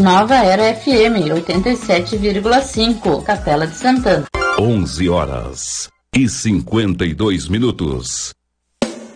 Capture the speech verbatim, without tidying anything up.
Nova Era F M, oitenta e sete vírgula cinco, Capela de Santana. onze horas e cinquenta e dois minutos.